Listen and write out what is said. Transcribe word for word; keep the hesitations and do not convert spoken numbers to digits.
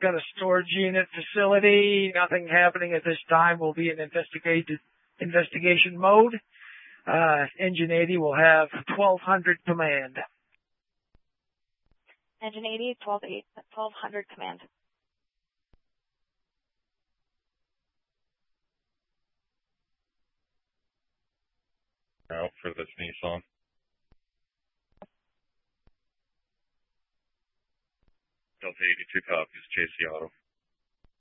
got a storage unit facility. Nothing happening at this time. We'll be in investigated investigation mode. Uh, Engine eighty will have twelve hundred command. Engine eighty, twelve hundred command. Out for this Nissan. Delta eighty-two copies, J C Auto.